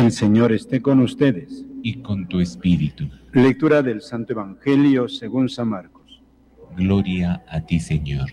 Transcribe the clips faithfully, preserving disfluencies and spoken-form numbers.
El Señor esté con ustedes. Y con tu espíritu. Lectura del Santo Evangelio según San Marcos. Gloria a ti, Señor.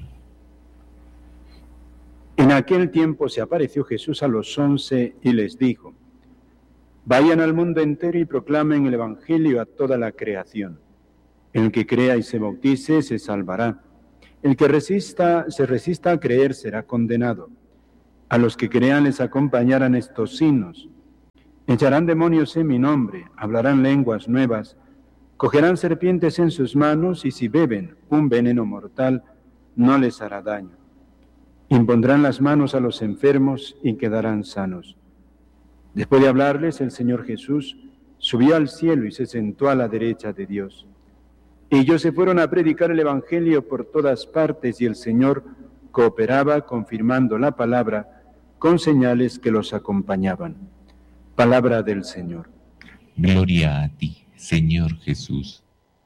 En aquel tiempo se apareció Jesús a los once y les dijo: vayan al mundo entero y proclamen el Evangelio a toda la creación. El que crea y se bautice se salvará. El que resista, se resista a creer será condenado. A los que crean les acompañarán estos signos: echarán demonios en mi nombre, hablarán lenguas nuevas, cogerán serpientes en sus manos, y si beben un veneno mortal, no les hará daño. Impondrán las manos a los enfermos y quedarán sanos. Después de hablarles, el Señor Jesús subió al cielo y se sentó a la derecha de Dios. Ellos se fueron a predicar el Evangelio por todas partes, y el Señor cooperaba confirmando la palabra con señales que los acompañaban. Palabra del Señor. Gloria a ti, Señor Jesús.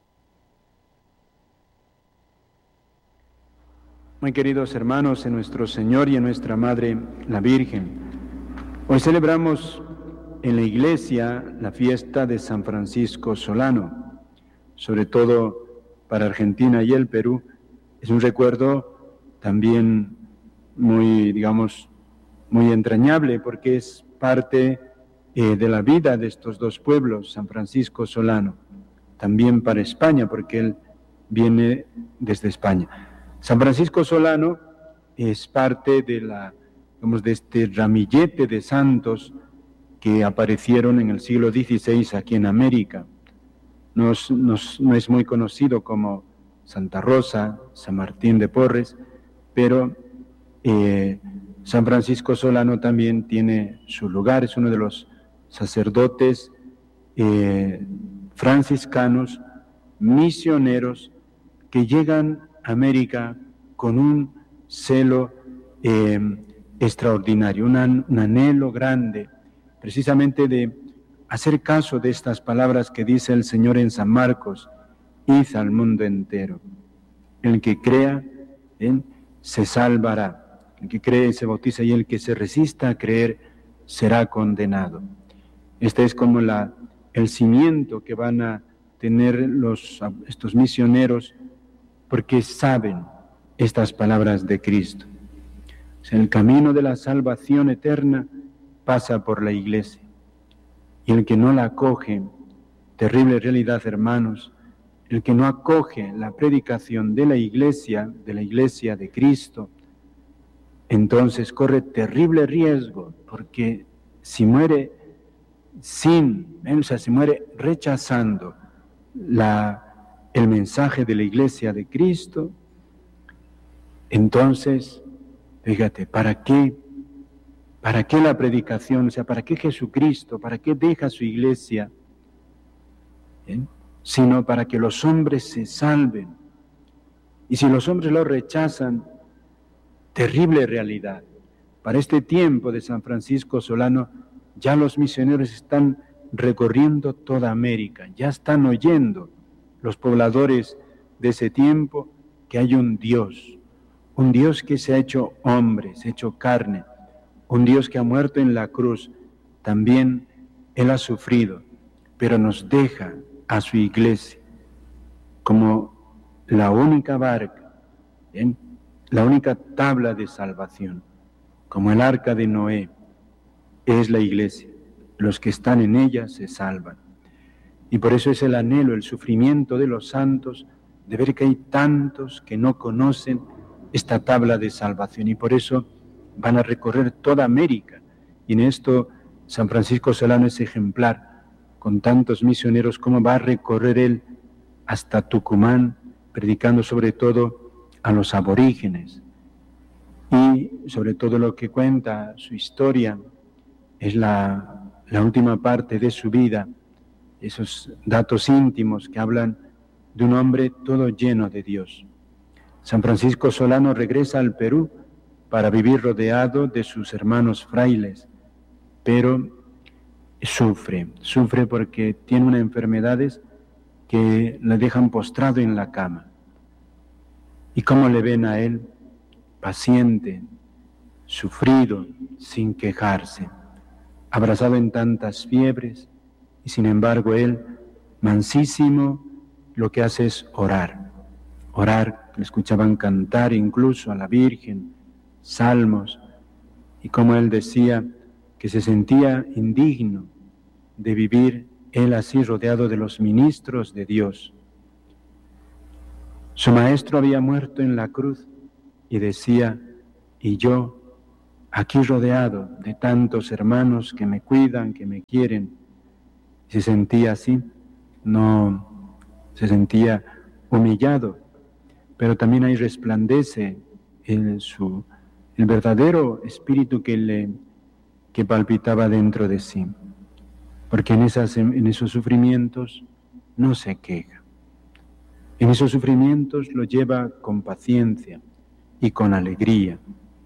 Muy queridos hermanos, en nuestro Señor y en nuestra Madre, la Virgen, hoy celebramos en la Iglesia la fiesta de San Francisco Solano. Sobre todo para Argentina y el Perú, es un recuerdo también muy, digamos, muy entrañable, porque es parte eh, de la vida de estos dos pueblos, San Francisco Solano. También para España, porque él viene desde España. San Francisco Solano es parte de, la, digamos, de este ramillete de santos que aparecieron en el siglo dieciséis aquí en América. Nos, nos, no es muy conocido como Santa Rosa, San Martín de Porres, pero eh, San Francisco Solano también tiene su lugar, es uno de los sacerdotes eh, franciscanos, misioneros, que llegan a América con un celo eh, extraordinario, un, an, un anhelo grande, precisamente de hacer caso de estas palabras que dice el Señor en San Marcos: id al mundo entero. El que crea ¿eh? se salvará. El que cree y se bautiza, y el que se resista a creer será condenado. Este es como la, el cimiento que van a tener los, estos misioneros, porque saben estas palabras de Cristo. O sea, el camino de la salvación eterna pasa por la Iglesia. Y el que no la acoge, terrible realidad, hermanos, el que no acoge la predicación de la Iglesia, de la Iglesia de Cristo, entonces corre terrible riesgo, porque si muere sin, o sea, si muere rechazando la, el mensaje de la Iglesia de Cristo, entonces, fíjate, ¿para qué? ¿Para qué la predicación? O sea, ¿para qué Jesucristo? ¿Para qué deja su Iglesia? ¿Eh? Sino para que los hombres se salven. Y si los hombres lo rechazan, terrible realidad. Para este tiempo de San Francisco Solano, ya los misioneros están recorriendo toda América, ya están oyendo los pobladores de ese tiempo que hay un Dios, un Dios que se ha hecho hombre, se ha hecho carne, un Dios que ha muerto en la cruz. También Él ha sufrido, pero nos deja a su Iglesia como la única barca, ¿bien? La única tabla de salvación, como el arca de Noé, es la Iglesia. Los que están en ella se salvan. Y por eso es el anhelo, el sufrimiento de los santos, de ver que hay tantos que no conocen esta tabla de salvación, y por eso van a recorrer toda América. Y en esto San Francisco Solano es ejemplar, con tantos misioneros, como va a recorrer él hasta Tucumán, predicando sobre todo a los aborígenes. Y sobre todo lo que cuenta su historia es la, la última parte de su vida, esos datos íntimos que hablan de un hombre todo lleno de Dios. San Francisco Solano regresa al Perú para vivir rodeado de sus hermanos frailes, pero sufre, sufre porque tiene unas enfermedades que le dejan postrado en la cama. ¿Y cómo le ven a él? Paciente, sufrido, sin quejarse. abrazado en tantas fiebres, y sin embargo él, mansísimo, lo que hace es orar. Orar, le escuchaban cantar incluso a la Virgen, salmos, y como él decía que se sentía indigno de vivir él así rodeado de los ministros de Dios. Su maestro había muerto en la cruz y decía, y yo aquí rodeado de tantos hermanos que me cuidan, que me quieren, se sentía así, no se sentía humillado, pero también ahí resplandece el, su, el verdadero espíritu que, le, que palpitaba dentro de sí, porque en, esas, en esos sufrimientos no se queja, en esos sufrimientos lo lleva con paciencia y con alegría.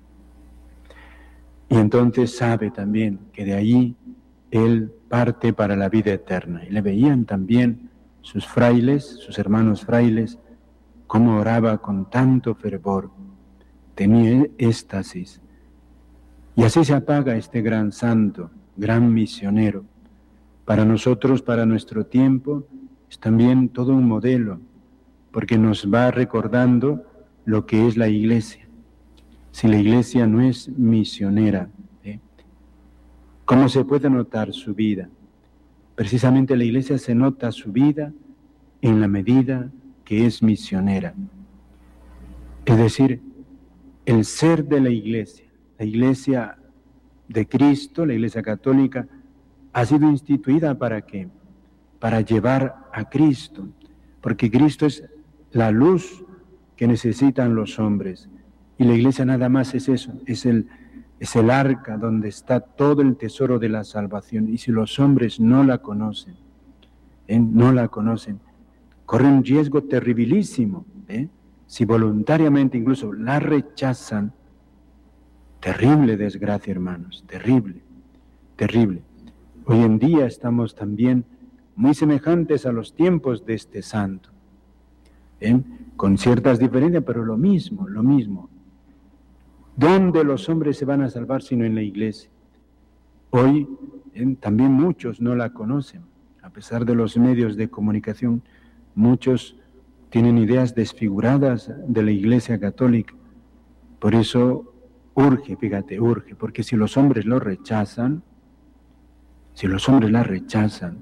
Y entonces sabe también que de ahí él parte para la vida eterna. Y le veían también sus frailes, sus hermanos frailes, cómo oraba con tanto fervor, tenía éxtasis. Y así se apaga este gran santo, gran misionero. Para nosotros, para nuestro tiempo, es también todo un modelo, porque nos va recordando lo que es la Iglesia. Si la Iglesia no es misionera, ¿eh? ¿Cómo se puede notar su vida? Precisamente la Iglesia se nota su vida en la medida que es misionera. Es decir, el ser de la Iglesia, la Iglesia de Cristo, la Iglesia católica, ha sido instituida ¿para qué? Para llevar a Cristo, porque Cristo es la luz que necesitan los hombres. Y la Iglesia nada más es eso, es el, es el arca donde está todo el tesoro de la salvación. Y si los hombres no la conocen, ¿eh? no la conocen, corren un riesgo terribilísimo. ¿eh? Si voluntariamente incluso la rechazan, terrible desgracia, hermanos, terrible, terrible. Hoy en día estamos también muy semejantes a los tiempos de este santo, ¿eh? con ciertas diferencias, pero lo mismo, lo mismo. ¿Dónde los hombres se van a salvar sino en la Iglesia? Hoy eh, también muchos no la conocen, a pesar de los medios de comunicación, muchos tienen ideas desfiguradas de la Iglesia católica. Por eso urge, fíjate, urge, porque si los hombres lo rechazan, si los hombres la rechazan,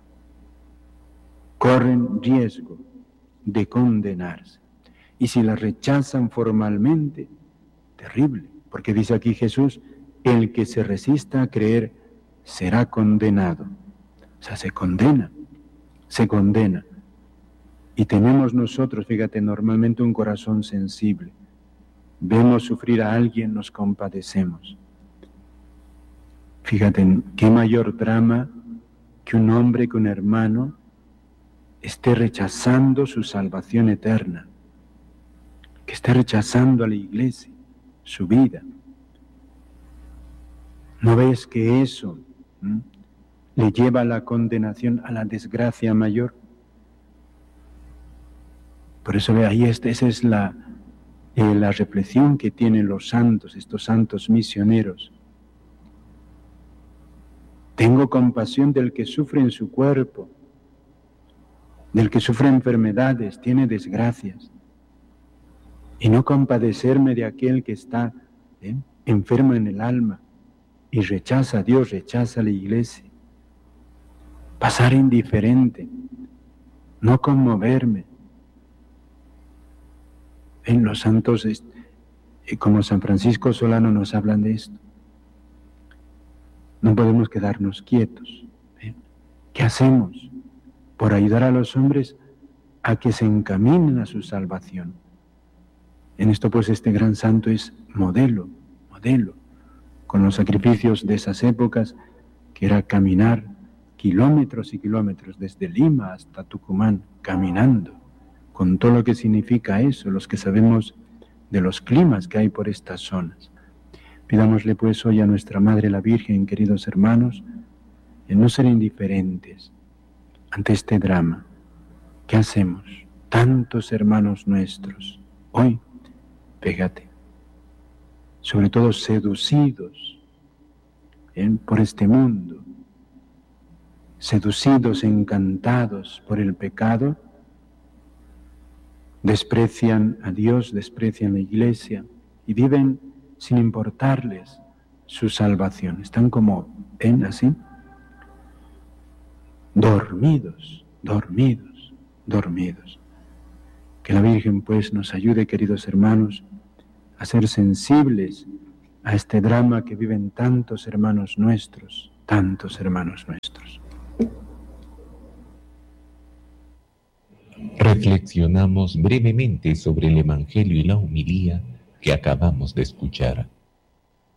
corren riesgo de condenarse. Y si la rechazan formalmente, terrible, porque dice aquí Jesús, el que se resista a creer será condenado. O sea, se condena, se condena. Y tenemos nosotros, fíjate, normalmente un corazón sensible. Vemos sufrir a alguien, nos compadecemos. Fíjate, qué mayor drama que un hombre, que un hermano esté rechazando su salvación eterna, que esté rechazando a la Iglesia, su vida. ¿No ves que eso ¿m? le lleva a la condenación, a la desgracia mayor? Por eso ve ahí, esta, esa es la, eh, la reflexión que tienen los santos, estos santos misioneros. Tengo compasión del que sufre en su cuerpo, del que sufre enfermedades, tiene desgracias, y no compadecerme de aquel que está ¿eh? enfermo en el alma y rechaza a Dios, rechaza a la Iglesia. Pasar indiferente, no conmoverme. En los santos, como San Francisco Solano, nos hablan de esto. No podemos quedarnos quietos. ¿eh? ¿Qué hacemos por ayudar a los hombres a que se encaminen a su salvación? En esto pues este gran santo es modelo, modelo, con los sacrificios de esas épocas, que era caminar kilómetros y kilómetros desde Lima hasta Tucumán, caminando, con todo lo que significa eso, los que sabemos de los climas que hay por estas zonas. Pidámosle pues hoy a nuestra Madre la Virgen, queridos hermanos, en no ser indiferentes ante este drama. ¿Qué hacemos? Tantos hermanos nuestros, hoy, fíjate, sobre todo seducidos ¿eh? por este mundo, seducidos, encantados por el pecado, desprecian a Dios, desprecian la Iglesia y viven sin importarles su salvación. Están como, ¿ven así? Dormidos, dormidos, dormidos. Que la Virgen pues nos ayude, queridos hermanos, a ser sensibles a este drama que viven tantos hermanos nuestros, tantos hermanos nuestros. Reflexionamos brevemente sobre el Evangelio y la homilía que acabamos de escuchar.